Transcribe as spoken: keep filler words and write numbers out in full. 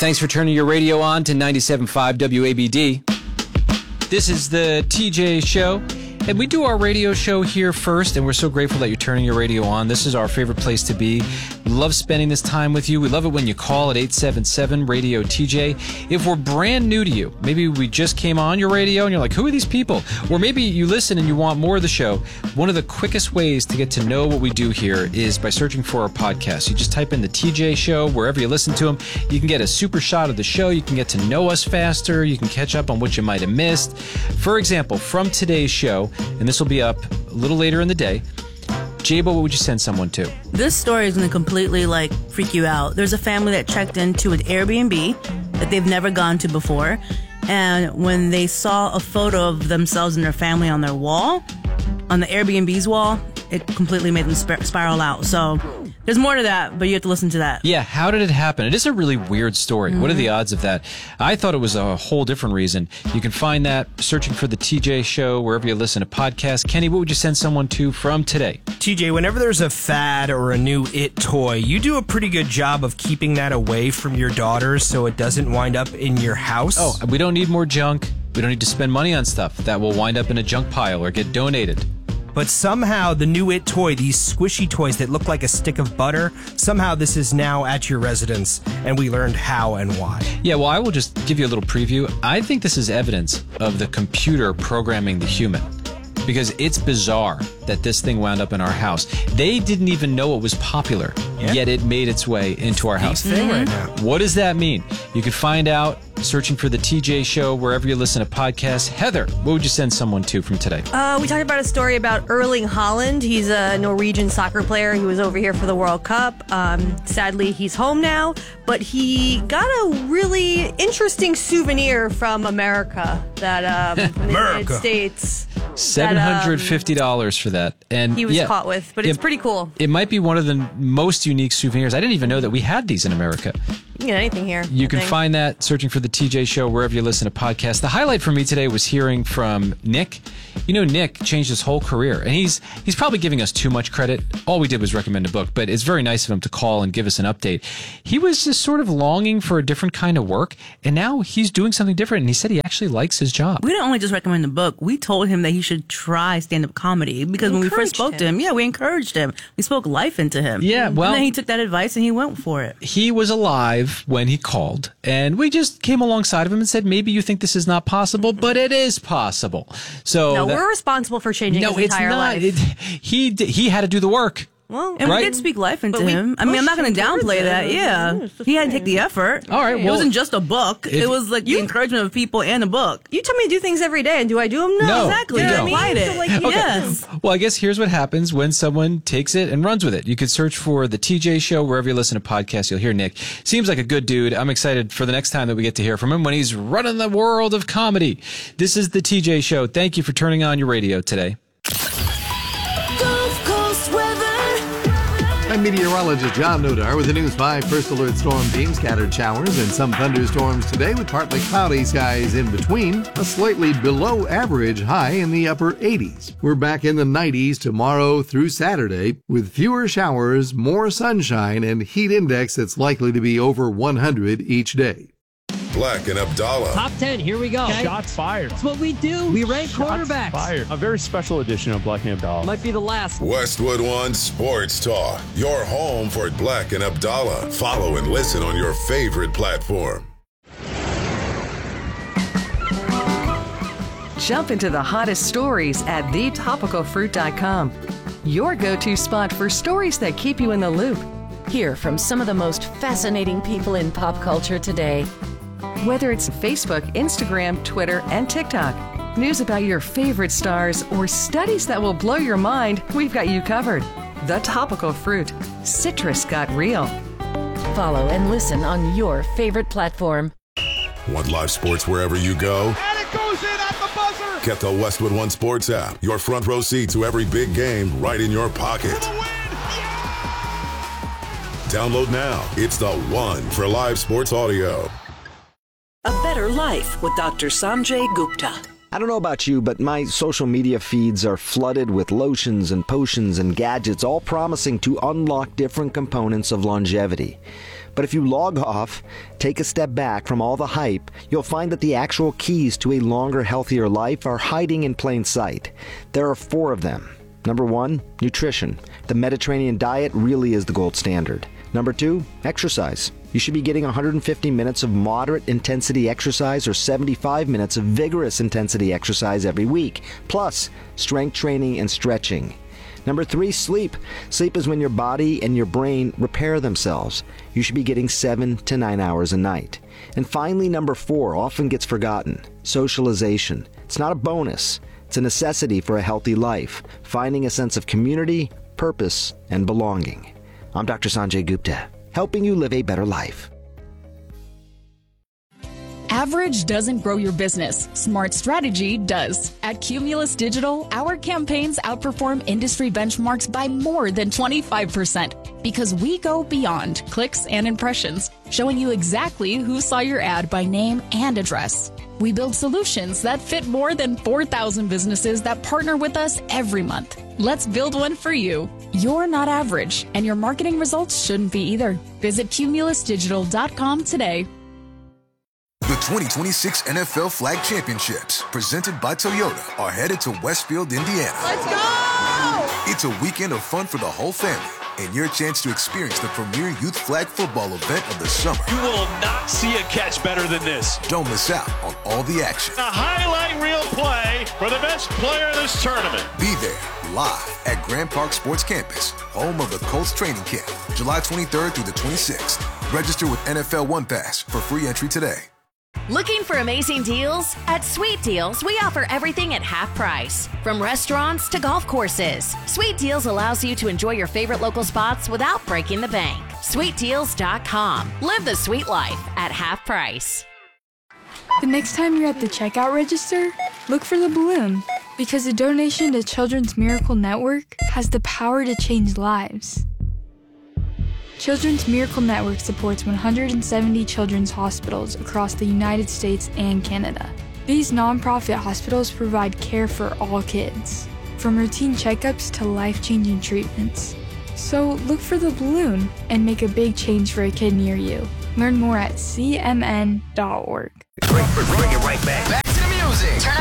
Thanks for turning your radio on to ninety-seven point five W A B D. This is the T J Show, and we do our radio show here first, and we're so grateful that you're turning your radio on. This is our favorite place to be. We love spending this time with you. We love it when you call at eight seven seven radio T J. If we're brand new to you, maybe we just came on your radio and you're like, who are these people? Or maybe you listen and you want more of the show. One of the quickest ways to get to know what we do here is by searching for our podcast. You just type in the T J Show wherever you listen to them. You can get a super shot of the show. You can get to know us faster. You can catch up on what you might have missed. For example, from today's show, and this will be up a little later in the day, Jabo, what would you send someone to? This story is going to completely, like, freak you out. There's a family that checked into an Airbnb that they've never gone to before. And when they saw a photo of themselves and their family on their wall, on the Airbnb's wall, it completely made them spir- spiral out. So there's more to that, but you have to listen to that. Yeah, how did it happen? It is a really weird story. Mm-hmm. What are the odds of that? I thought it was a whole different reason. You can find that searching for the T J Show wherever you listen to podcasts. Kenny, what would you send someone to from today? T J, whenever there's a fad or a new it toy, you do a pretty good job of keeping that away from your daughters so it doesn't wind up in your house. Oh, we don't need more junk. We don't need to spend money on stuff that will wind up in a junk pile or get donated. But somehow the new it toy, these squishy toys that look like a stick of butter, somehow this is now at your residence, and we learned how and why. Yeah, well, I will just give you a little preview. I think this is evidence of the computer programming the human, because it's bizarre that this thing wound up in our house. They didn't even know it was popular, yeah. yet it made its way into our house. Thing right now. What does that mean? You can find out searching for the T J Show wherever you listen to podcasts. Heather, what would you send someone to from today? Uh, we talked about a story about Erling Haaland. He's a Norwegian soccer player. He was over here for the World Cup. Um, sadly, he's home now, but he got a really interesting souvenir from America, that um, from the America. United States. seven hundred fifty dollars um, for that. And he was yeah, caught with, but it's it, pretty cool. It might be one of the most unique souvenirs. I didn't even know that we had these in America. You can get anything here. You I can think. find that searching for the T J Show wherever you listen to podcasts. The highlight for me today was hearing from Nick. You know, Nick changed his whole career, and he's he's probably giving us too much credit. All we did was recommend a book, but it's very nice of him to call and give us an update. He was just sort of longing for a different kind of work, and now he's doing something different, and he said he actually likes his job. We didn't only just recommend the book. We told him that he should try stand-up comedy, because we when we first spoke him. to him, yeah, we encouraged him. We spoke life into him. Yeah, well, and then he took that advice and he went for it. He was alive when he called, and we just came alongside of him and said, maybe you think this is not possible, but it is possible. So No, that, we're responsible for changing no, his it's entire not. life. It, he d- he had to do the work. Well, and right? we did speak life into we him. I mean, I'm not going to pushed him downplay towards that. it. Yeah. Yeah, it's the He had to thing. take the effort. All right, it well, wasn't just a book. if- It was like You- the encouragement of people and a book. You tell me to do things every day, and do I do them? No, No, Exactly. you You don't. applied it. So, like, Okay. Yes. Well, I guess here's what happens when someone takes it and runs with it. You could search for the T J Show wherever you listen to podcasts. You'll hear Nick. Seems like a good dude. I'm excited for the next time that we get to hear from him when he's running the world of comedy. This is the T J Show. Thank you for turning on your radio today. I'm meteorologist John Nodar with the News five First Alert Storm Team. Scattered showers and some thunderstorms today with partly cloudy skies in between. A slightly below average high in the upper eighties. We're back in the nineties tomorrow through Saturday with fewer showers, more sunshine, and heat index that's likely to be over one hundred each day. Black and Abdallah. Top ten, here we go. Okay? Shots fired. That's what we do. We rank Shots quarterbacks. fired. A very special edition of Black and Abdallah. Might be the last. Westwood One Sports Talk. Your home for Black and Abdallah. Follow and listen on your favorite platform. Jump into the hottest stories at the topical fruit dot com. Your go-to spot for stories that keep you in the loop. Hear from some of the most fascinating people in pop culture today. Whether it's Facebook, Instagram, Twitter, and TikTok, news about your favorite stars, or studies that will blow your mind, we've got you covered. The Topical Fruit. Citrus got real. Follow and listen on your favorite platform. Want live sports wherever you go? And it goes in at the buzzer! Get the Westwood One Sports app. Your front row seat to every big game right in your pocket. Download now. It's the one for live sports audio. A Better Life with Doctor Sanjay Gupta. I don't know about you, but my social media feeds are flooded with lotions and potions and gadgets, all promising to unlock different components of longevity. But if you log off, take a step back from all the hype, you'll find that the actual keys to a longer, healthier life are hiding in plain sight. There are four of them. Number one, nutrition. The Mediterranean diet really is the gold standard. Number two, exercise. You should be getting one hundred fifty minutes of moderate intensity exercise or seventy-five minutes of vigorous intensity exercise every week, plus strength training and stretching. Number three, sleep. Sleep is when your body and your brain repair themselves. You should be getting seven to nine hours a night. And finally, number four, often gets forgotten, socialization. It's not a bonus. It's a necessity for a healthy life, finding a sense of community, purpose, and belonging. I'm Doctor Sanjay Gupta, helping you live a better life. Average doesn't grow your business. Smart strategy does. At Cumulus Digital, our campaigns outperform industry benchmarks by more than twenty-five percent because we go beyond clicks and impressions, showing you exactly who saw your ad by name and address. We build solutions that fit more than four thousand businesses that partner with us every month. Let's build one for you. You're not average, and your marketing results shouldn't be either. Visit cumulus digital dot com today. The twenty twenty-six N F L Flag Championships, presented by Toyota, are headed to Westfield, Indiana. Let's go! It's a weekend of fun for the whole family and your chance to experience the premier youth flag football event of the summer. You will not see a catch better than this. Don't miss out on all the action. A highlight reel play for the best player in this tournament. Be there live at Grand Park Sports Campus, home of the Colts training camp, July twenty-third through the twenty-sixth. Register with N F L One Pass for free entry today. Looking for amazing deals? At Sweet Deals, we offer everything at half price. From restaurants to golf courses, Sweet Deals allows you to enjoy your favorite local spots without breaking the bank. sweet deals dot com. Live the sweet life at half price. The next time you're at the checkout register, look for the balloon, because a donation to Children's Miracle Network has the power to change lives. Children's Miracle Network supports one hundred seventy children's hospitals across the United States and Canada. These nonprofit hospitals provide care for all kids, from routine checkups to life-changing treatments. So look for the balloon and make a big change for a kid near you. Learn more at c m n dot org. Bring, bring it right back. Back to the music.